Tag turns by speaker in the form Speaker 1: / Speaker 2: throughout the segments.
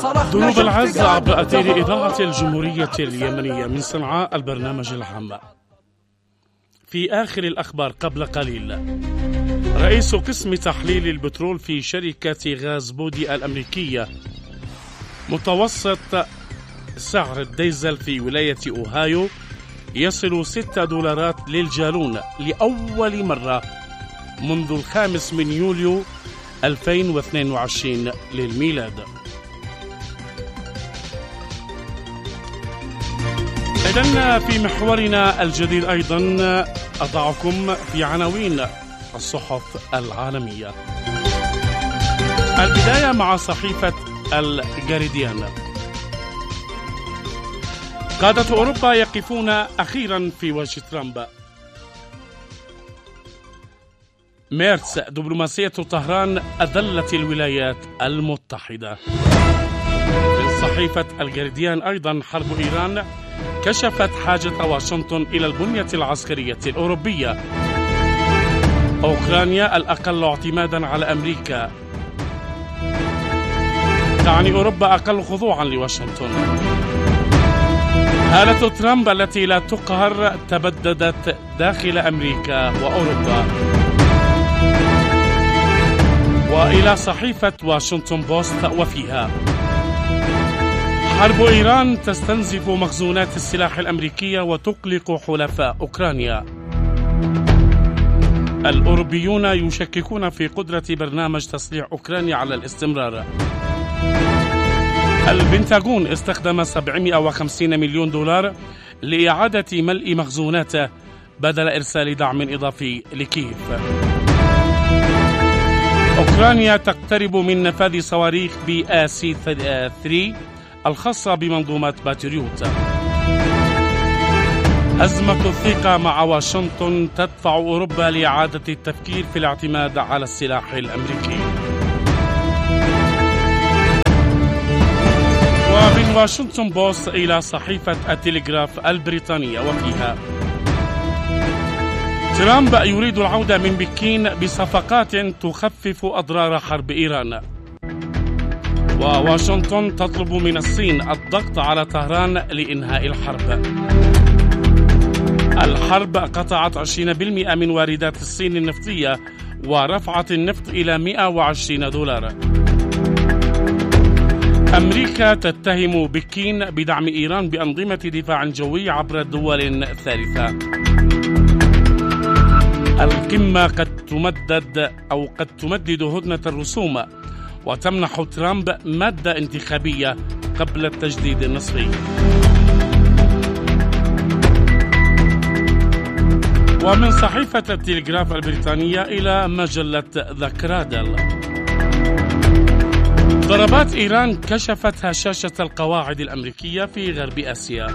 Speaker 1: ضيوف العزة عبر أثير إذاعة الجمهورية اليمنية من صنعاء البرنامج العام. في آخر الأخبار قبل قليل، رئيس قسم تحليل البترول في شركة غاز بودي الأمريكية: متوسط سعر الديزل في ولاية أوهايو يصل $6 للجالون لأول مرة منذ 5 يوليو 2022 للميلاد. إذن في محورنا الجديد أيضا أضعكم في عناوين الصحف العالمية. البداية مع صحيفة الجارديان: قادة أوروبا يقفون أخيرا في وجه ترامب. ميرتس: دبلوماسية طهران أذلت الولايات المتحدة. من صحيفة الجارديان أيضا: حرب إيران كشفت حاجة واشنطن إلى البنية العسكرية الأوروبية. أوكرانيا الأقل اعتمادا على أمريكا، تعني أوروبا أقل خضوعا لواشنطن. هالة ترامب التي لا تقهر تبددت داخل أمريكا وأوروبا. وإلى صحيفة واشنطن بوست وفيها: حرب إيران تستنزف مخزونات السلاح الأمريكية وتقلق حلفاء أوكرانيا. الأوروبيون يشككون في قدرة برنامج تسليح أوكرانيا على الاستمرار. البنتاغون استخدم $750 مليون لإعادة ملء مخزوناته بدل إرسال دعم إضافي لكييف. أوكرانيا تقترب من نفاذ صواريخ BAC-3 الخاصة بمنظومة باتريوت. أزمة الثقة مع واشنطن تدفع أوروبا لإعادة التفكير في الاعتماد على السلاح الأمريكي. ومن واشنطن بوست إلى صحيفة التلغراف البريطانية وفيها: ترامب يريد العودة من بكين بصفقات تخفف أضرار حرب إيران. وواشنطن تطلب من الصين الضغط على طهران لإنهاء الحرب. الحرب قطعت 20% من واردات الصين النفطية ورفعت النفط إلى $120. أمريكا تتهم بكين بدعم إيران بأنظمة دفاع جوي عبر الدول الثالثة. القمة قد تمدد هدنة الرسوم وتمنح ترامب مادة انتخابية قبل التجديد النصفي. ومن صحيفة التلغراف البريطانية إلى مجلة ذا كرادل: ضربات إيران كشفت هشاشة القواعد الأمريكية في غرب آسيا.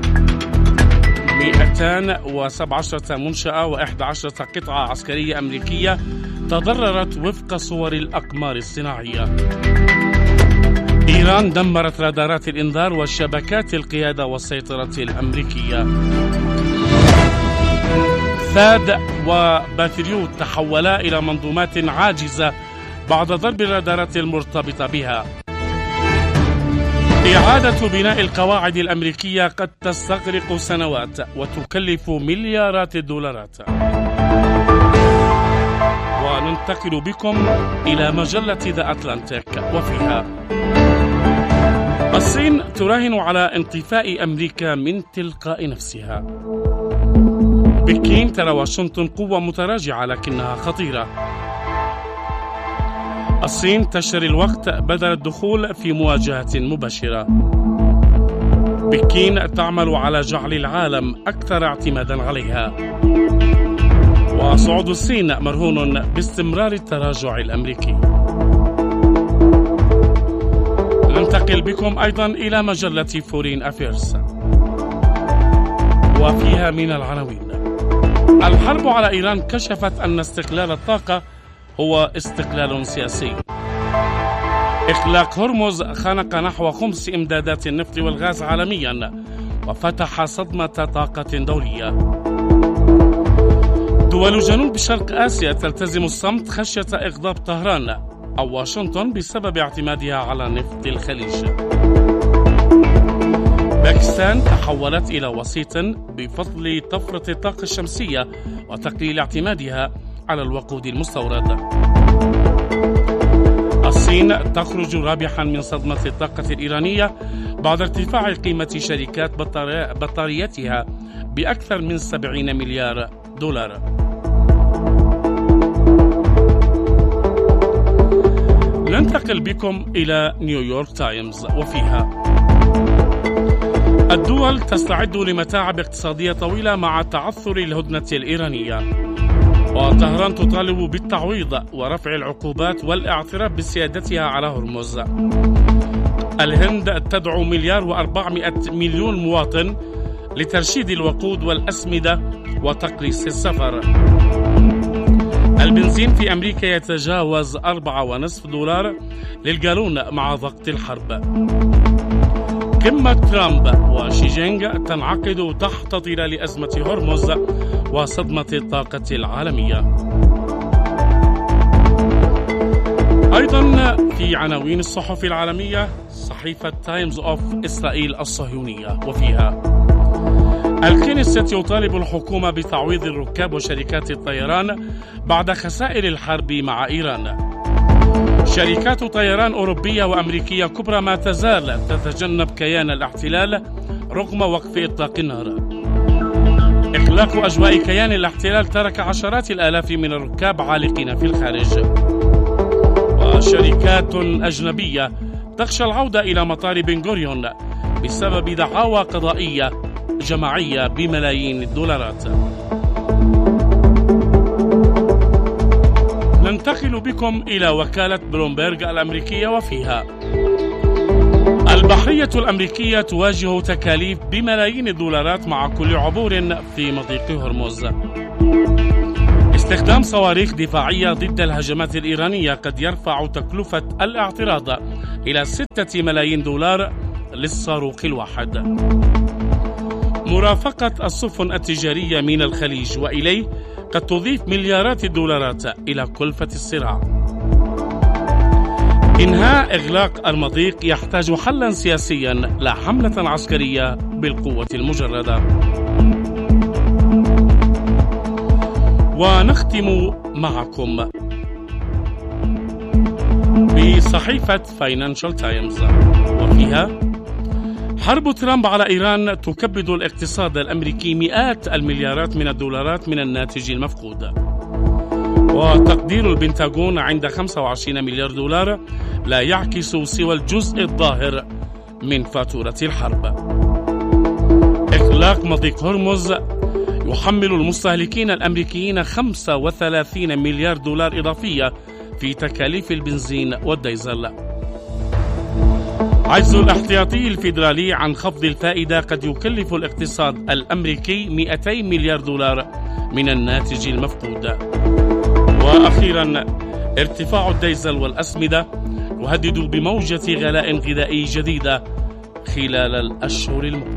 Speaker 1: 217 منشأة و11 قطعة عسكرية أمريكية تضررت وفق صور الأقمار الصناعية. إيران دمرت رادارات الإنذار وشبكات القيادة والسيطرة الأمريكية. ثاد وباتريوت تحولا إلى منظومات عاجزة بعد ضرب الرادارات المرتبطة بها. إعادة بناء القواعد الأمريكية قد تستغرق سنوات وتكلف مليارات الدولارات. وننتقل بكم إلى مجلة ذا أتلانتيك وفيها: الصين تراهن على انطفاء أمريكا من تلقاء نفسها. بكين ترى واشنطن قوة متراجعة لكنها خطيرة. الصين تشتري الوقت بدل الدخول في مواجهة مباشرة. بكين تعمل على جعل العالم أكثر اعتمادا عليها. وصعود الصين مرهون باستمرار التراجع الأمريكي. ننتقل بكم أيضا إلى مجلة فورين أفيرس وفيها من العناوين: الحرب على إيران كشفت أن استقلال الطاقة هو استقلال سياسي. إغلاق هرمز خنق نحو 5 إمدادات النفط والغاز عالميا وفتح صدمة طاقة دولية. دول جنوب شرق آسيا تلتزم الصمت خشية إغضاب طهران. أو واشنطن بسبب اعتمادها على نفط الخليج. باكستان تحولت إلى وسيط بفضل طفرة الطاقة الشمسية وتقليل اعتمادها على الوقود المستورد. الصين تخرج رابحا من صدمة الطاقة الإيرانية بعد ارتفاع قيمة شركات بطاريتها بأكثر من 70 مليار دولار. ننتقل بكم إلى نيويورك تايمز وفيها: الدول تستعد لمتاعب اقتصادية طويلة مع تعثر الهدنة الإيرانية، وطهران تطالب بالتعويض ورفع العقوبات والاعتراف بسيادتها على هرمز. الهند تدعو 1,400,000,000 مواطن لترشيد الوقود والأسمدة وتقليص السفر. البنزين في أمريكا يتجاوز $4.50 للجالون مع ضغط الحرب. قمة ترامب وشي جينغ تنعقد تحت ظلال أزمة هرمز وصدمة الطاقة العالمية. أيضا في عناوين الصحف العالمية: صحيفة تايمز أوف إسرائيل الصهيونية وفيها: الكنيست يطالب الحكومة بتعويض الركاب وشركات الطيران بعد خسائر الحرب مع إيران. شركات طيران أوروبية وأمريكية كبرى ما تزال تتجنب كيان الاحتلال رغم وقف إطلاق النار. إغلاق أجواء كيان الاحتلال ترك عشرات الآلاف من الركاب عالقين في الخارج. وشركات أجنبية تخشى العودة إلى مطار بن غوريون بسبب دعاوى قضائية جماعية بملايين الدولارات. ننتقل بكم إلى وكالة بلومبرغ الأمريكية وفيها: البحرية الأمريكية تواجه تكاليف بملايين الدولارات مع كل عبور في مضيق هرمز. استخدام صواريخ دفاعية ضد الهجمات الإيرانية قد يرفع تكلفة الاعتراض إلى 6 ملايين دولار للصاروخ الواحد. مرافقة السفن التجارية من الخليج وإليه قد تضيف مليارات الدولارات إلى كلفة الصراع. إنهاء إغلاق المضيق يحتاج حلا سياسيا لا حملة عسكرية بالقوة المجردة. ونختم معكم بصحيفة فاينانشال تايمز وفيها: حرب ترامب على إيران تكبد الاقتصاد الأمريكي مئات المليارات من الدولارات من الناتج المفقود. وتقدير البنتاغون عند 25 مليار دولار لا يعكس سوى الجزء الظاهر من فاتورة الحرب. إغلاق مضيق هرمز يحمل المستهلكين الأمريكيين 35 مليار دولار إضافية في تكاليف البنزين والديزل. عجز الاحتياطي الفيدرالي عن خفض الفائدة قد يكلف الاقتصاد الأمريكي 200 مليار دولار من الناتج المفقود. وأخيرا ارتفاع الديزل والأسمدة يهدد بموجة غلاء غذائي جديدة خلال الأشهر المقبلة.